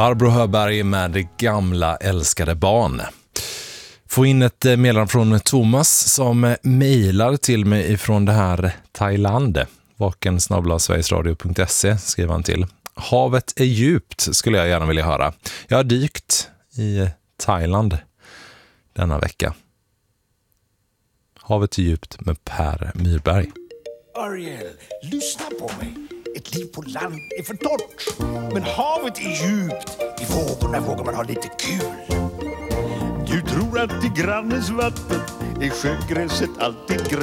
Barbro Höberg med Gamla älskade barn. Få in ett meddelande från Thomas som mejlar till mig ifrån det här Thailand. vaken@sverigesradio.se skriver han till. Havet är djupt skulle jag gärna vilja höra. Jag har dykt i Thailand denna vecka. Havet är djupt med Per Myrberg. Ariel, lyssna på mig. Ett liv på land är för torrt. Men havet är djupt. I vågorna vågar man ha lite kul. Du tror att i grannens vatten är sjögräset alltid grönt.